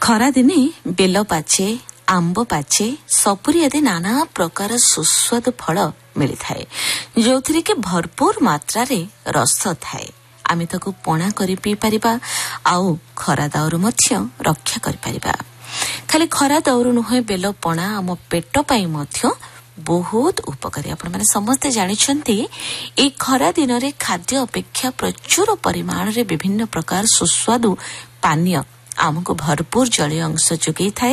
ଖରାଦିନେ ବେଲ ପାଚେ, ଆମ୍ବ ପାଚେ, ସପୁରୀ ଆଦି ନାନା ପ୍ରକାର ସୁସ୍ୱାଦୁ ଫଳ ମିଳିଥାଏ, ଯେଉଁଥିରେ କି ଭରପୁର ମାତ୍ରାରେ ରସ ଥାଏ। ଆମେ ତାକୁ ପଣା କରି ପିଇପାରିବା ଆଉ ଖରା ଦାଉରୁ ମଧ୍ୟ ରକ୍ଷା କରିପାରିବା। ଖାଲି ଖରା ଦାଉରୁ ନୁହେଁ, ବେଲ ପଣା ଆମ ପେଟ ପାଇଁ ମଧ୍ୟ ବହୁତ ଉପକାରୀ। ଆପଣମାନେ ସମସ୍ତେ ଜାଣିଛନ୍ତି, ଏହି ଖରା ଦିନରେ ଖାଦ୍ୟ ଅପେକ୍ଷା ପ୍ରଚୁର ପରିମାଣରେ ବିଭିନ୍ନ ପ୍ରକାର ସୁସ୍ୱାଦୁ ପାନୀୟ ଆମକୁ ଭରପୁର ଜଳୀୟ ଅଂଶ ଯୋଗାଇଥାଏ।